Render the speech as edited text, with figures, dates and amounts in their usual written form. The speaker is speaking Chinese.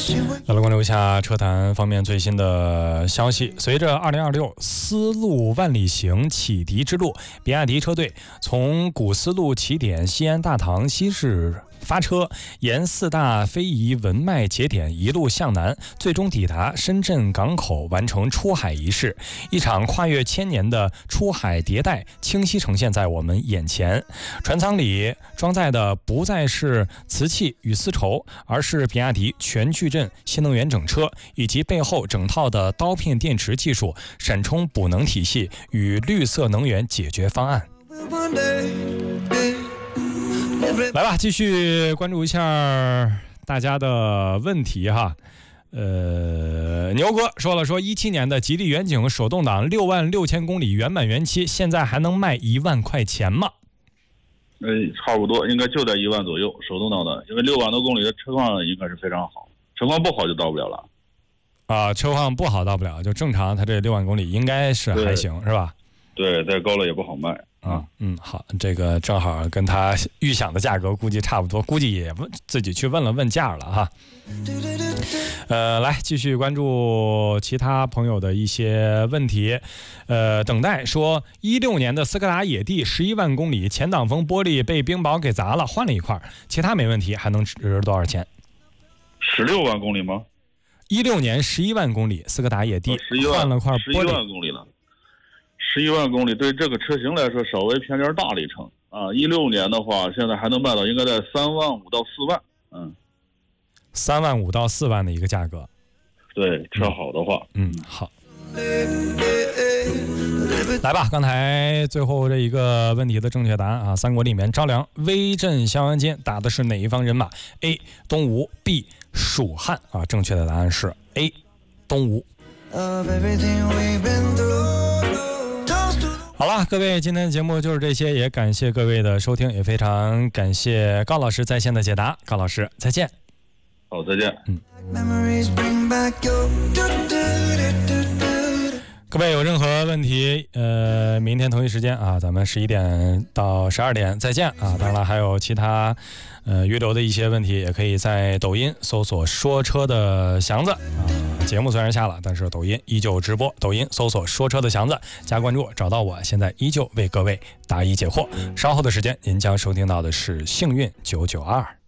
来关注一下车坛方面最新的消息。随着2026丝路万里行启迪之路，比亚迪车队从古丝路起点西安大唐西市发车，沿4大非遗文脉节点一路向南，最终抵达深圳港口，完成出海仪式。一场跨越1000年的出海迭代，清晰呈现在我们眼前。船舱里装载的不再是瓷器与丝绸，而是比亚迪全矩阵新能源整车，以及背后整套的刀片电池技术、闪充补能体系与绿色能源解决方案。来吧，继续关注一下大家的问题哈。牛哥说17年的吉利远景手动挡66000公里原版原漆，现在还能卖1万块钱吗？ 差不多，应该就在1万左右，手动挡的，因为6万多公里的车况应该是非常好，车况不好就到不了了。 车况不好到不了，就正常，它这6万公里应该是还行，是吧？ 对，再高了也不好卖。 好，这个正好跟他预想的价格估计差不多，估计也自己去问了问价了哈。来继续关注其他朋友的一些问题。等待说16年的斯柯达野地11万公里，前挡风玻璃被冰雹给砸了，换了一块，其他没问题，还能值多少钱 ？16万公里吗 ？16年11万公里，斯柯达野地换了块玻璃 ，11万公里了。11万公里对这个车型来说稍微偏点大了一程啊。16年的话，现在还能卖到应该在3万5到4万，3 万5到4万的一个价格。 对，车好的话， 好。来吧，刚才最后这一个问题的正确答案啊，三国里面张良威震襄阳间打的是哪一方人马 ？A. 东吴 ，B. 蜀汉啊，正确的答案是 A. 东吴。好了，各位，今天的节目就是这些，也感谢各位的收听，也非常感谢高老师在线的解答。高老师，再见。 好，再见。 各位有任何问题，明天同一时间啊，咱们11点到12点再见啊。当然了，还有其他预留的一些问题，也可以在抖音搜索说车的祥子啊。节目虽然下了，但是抖音依旧直播，抖音搜索说车的祥子加关注，找到我，现在依旧为各位答疑解惑。稍后的时间您将收听到的是幸运992。